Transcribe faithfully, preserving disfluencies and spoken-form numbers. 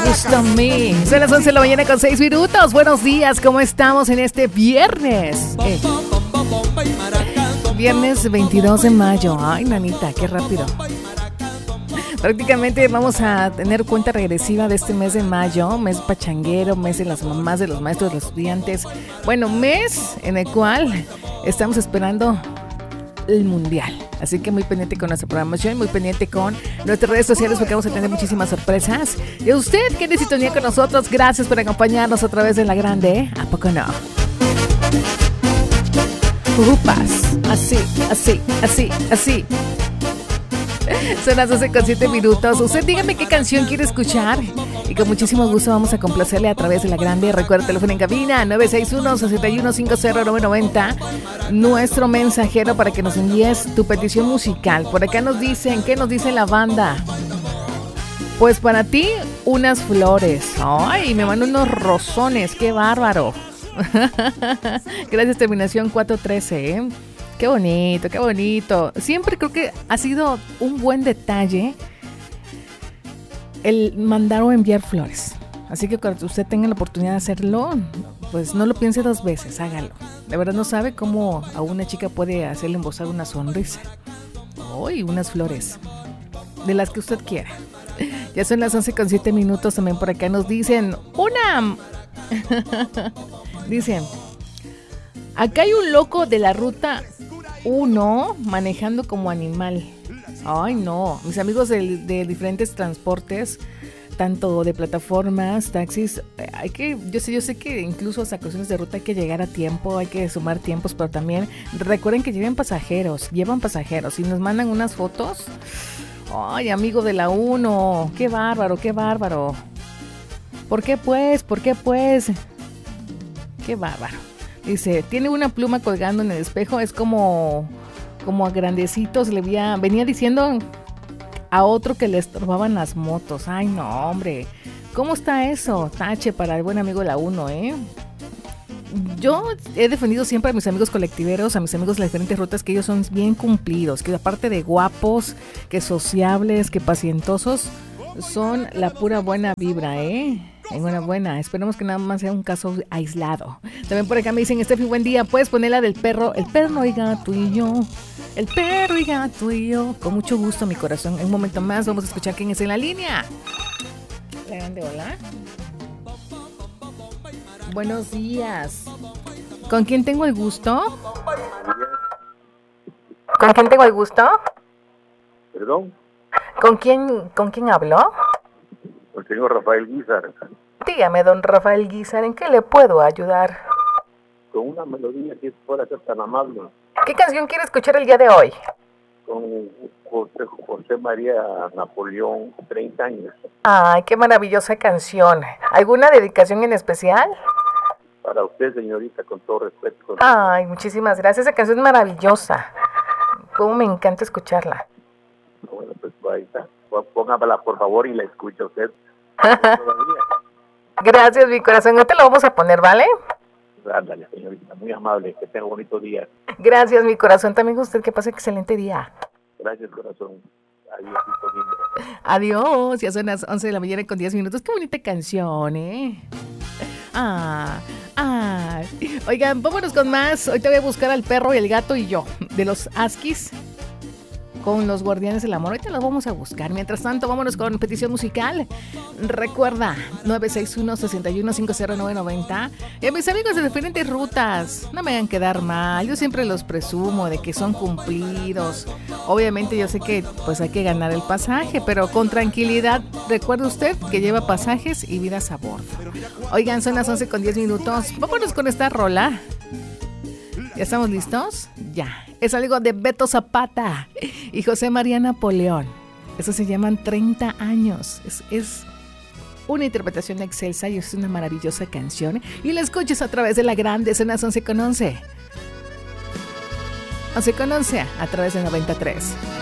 gusta a mí. Son las once de la mañana con seis minutos. Buenos días, ¿cómo estamos en este viernes? Eh. Viernes veintidós de mayo. Ay, nanita, qué rápido. Prácticamente vamos a tener cuenta regresiva de este mes de mayo, mes pachanguero, mes de las mamás, de los maestros, de los estudiantes. Bueno, mes en el cual estamos esperando el mundial. Así que muy pendiente con nuestra programación, muy pendiente con nuestras redes sociales porque vamos a tener muchísimas sorpresas. Y a usted que de sintonía con nosotros, gracias por acompañarnos a través de la grande. ¿A poco no? Upas, así, así, así, así. Son las doce con siete minutos. Usted dígame qué canción quiere escuchar y con muchísimo gusto vamos a complacerle a través de la grande. Recuerda el teléfono en cabina nueve seis uno, seis uno cinco cero, nueve nueve cero. Nuestro mensajero para que nos envíes tu petición musical. Por acá nos dicen, ¿qué nos dice la banda? Pues para ti, unas flores. Ay, me mandan unos rosones, qué bárbaro. Gracias, terminación cuatro trece, ¿eh? Qué bonito, qué bonito. Siempre creo que ha sido un buen detalle el mandar o enviar flores. Así que cuando usted tenga la oportunidad de hacerlo, pues no lo piense dos veces, hágalo. De verdad no sabe cómo a una chica puede hacerle embozar una sonrisa. Uy, unas flores. De las que usted quiera. Ya son las once con siete minutos. También por acá nos dicen una... Dicen, acá hay un loco de la ruta uno manejando como animal. Ay, no. Mis amigos de, de diferentes transportes, tanto de plataformas, taxis, hay que, yo sé, yo sé que incluso hasta cuestiones de ruta hay que llegar a tiempo, hay que sumar tiempos, pero también recuerden que lleven pasajeros, llevan pasajeros y nos mandan unas fotos. Ay, amigo de la uno, qué bárbaro, qué bárbaro. ¿Por qué pues? ¿Por qué pues? Qué bárbaro. Dice, tiene una pluma colgando en el espejo, es como, como a grandecitos, le venía, venía diciendo a otro que le estorbaban las motos. Ay, no, hombre, ¿cómo está eso? Tache para el buen amigo de la uno, ¿eh? Yo he defendido siempre a mis amigos colectiveros, a mis amigos de las diferentes rutas, que ellos son bien cumplidos, que aparte de guapos, que sociables, que pacientosos, son la pura buena vibra, ¿eh? Enhorabuena, esperemos que nada más sea un caso aislado. También por acá me dicen, Steffi, buen día, puedes poner la del perro, el perro y gato y yo, el perro y gato y yo. Con mucho gusto, mi corazón. En un momento más vamos a escuchar quién es en la línea. La grande, hola. Buenos días. ¿Con quién tengo el gusto? ¿Con quién tengo el gusto? ¿Perdón? ¿Con quién, con quién habló? El señor Rafael Guizar. Dígame, don Rafael Guizar, ¿en qué le puedo ayudar? Con una melodía que fuera ser tan amable. ¿Qué canción quiere escuchar el día de hoy? Con José, José María Napoleón, treinta años. Ay, qué maravillosa canción. ¿Alguna dedicación en especial? Para usted, señorita, con todo respeto. Ay, muchísimas gracias. Esa canción es maravillosa. Cómo me encanta escucharla. Bueno, pues ahí está. Póngamela, por favor, y la escucha usted. Gracias, mi corazón. No te lo vamos a poner, ¿vale? Ándale, señorita, muy amable. Que tenga un bonito día. Gracias, mi corazón. También usted que pase excelente día. Gracias, corazón. Adiós. Adiós. Ya son las once de la mañana con diez minutos. Qué bonita canción, ¿eh? Ah, ah. Oigan, vámonos con más. Hoy te voy a buscar al perro y el gato y yo, de los Askis, con los Guardianes del Amor. Ahorita los vamos a buscar. Mientras tanto, vámonos con petición musical. Recuerda, nueve seis uno, seis uno cinco cero nueve nueve cero. Y a mis amigos de diferentes rutas, no me hagan quedar mal. Yo siempre los presumo de que son cumplidos. Obviamente yo sé que pues hay que ganar el pasaje, pero con tranquilidad. Recuerde usted que lleva pasajes y vidas a bordo. Oigan, son las once con diez minutos. Vámonos con esta rola. ¿Ya estamos listos? Ya. Es algo de Beto Zapata y José María Napoleón. Eso se llaman treinta años. Es, es una interpretación excelsa y es una maravillosa canción. Y la escuchas a través de la grande, son las once con once. once con once a través de noventa y tres.